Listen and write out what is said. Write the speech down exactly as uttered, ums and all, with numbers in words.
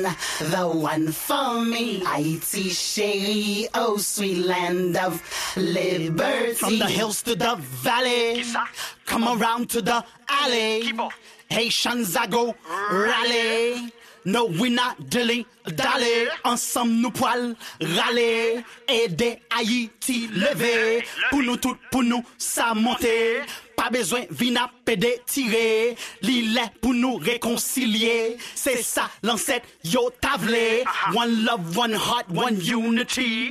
The one for me, Haiti chérie, oh sweet land of liberty. From the hills to the valley, come around to the alley. Haitians I go rally. No, we not dilly dally. Ensemble nous poil râler. Aider Haïti lever. Pour nous tout, pour nous ça monter. Pas besoin vina pédé tirer. L'île pour nous réconcilier. C'est ça l'ancêtre yo tavlé. One love, one heart, one unity.